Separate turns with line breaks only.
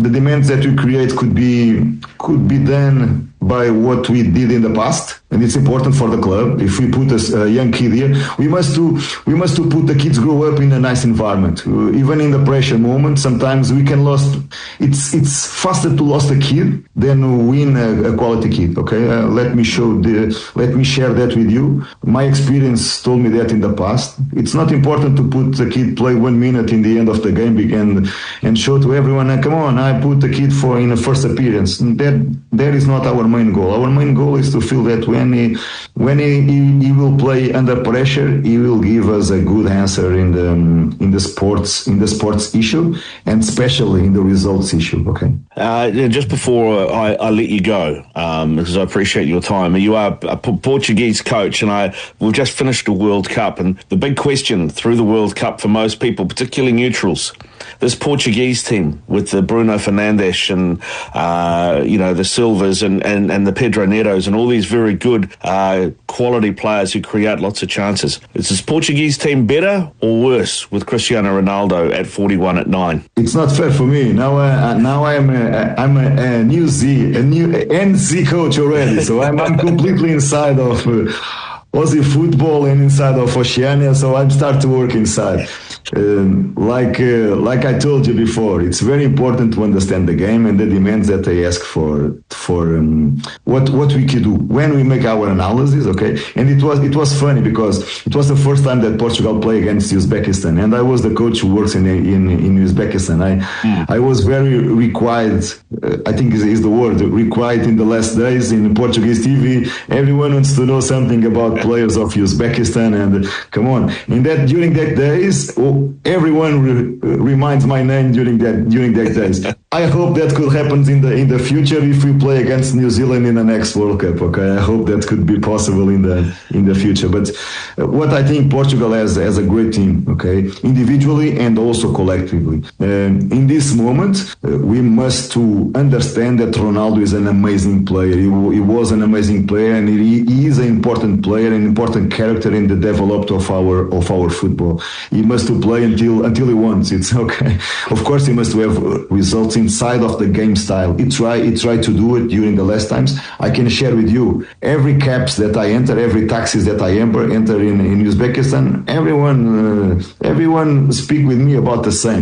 the demands that we create could be done by what we did in the past, and it's important for the club. If we put a young kid here, we must to put the kids grow up in a nice environment. Even in the pressure moment, sometimes we can lose. It's faster to lose a kid than win a quality kid. Okay, let me share that with you. My experience told me that in the past. It's not important to put the kid play 1 minute in the end of the game and show to everyone, come on, I put the kid in a first appearance. That is not our main goal. Our main goal is to feel that when he will play under pressure, he will give us a good answer in the sports issue, and especially in the results issue. Okay.
Just before I let you go, because I appreciate your time, you are a Portuguese coach, and we've just finished a World Cup, and the big question through the World Cup for most people, particularly neutrals, this Portuguese team with the Bruno Fernandes and the Silvas and the Pedro Netos and all these very good quality players who create lots of chances. Is this Portuguese team better or worse with Cristiano Ronaldo at 41 at 9?
It's not fair for me. Now I'm a new NZ coach already, so I'm completely inside of Aussie football and inside of Oceania, so I'm start to work inside. Like I told you before, it's very important to understand the game and the demands that they ask for what we can do when we make our analysis. Okay, and it was funny because it was the first time that Portugal played against Uzbekistan, and I was the coach who works in Uzbekistan. I was very required. I think is the word required in the last days in Portuguese TV. Everyone wants to know something about players of Uzbekistan, and come on, during that days. Everyone reminds my name during that days. I hope that could happen in the future if we play against New Zealand in the next World Cup. Okay, I hope that could be possible in the future. But what I think Portugal has a great team. Okay, individually and also collectively. In this moment, we must to understand that Ronaldo is an amazing player. He was an amazing player, and he is an important player, an important character in the development of our football. He must to play until he wants. It's okay. Of course, he must have results inside of the game style. He tried to do it during the last times. I can share with you every caps that I enter, every taxis that I enter in Uzbekistan. Everyone speak with me about the same.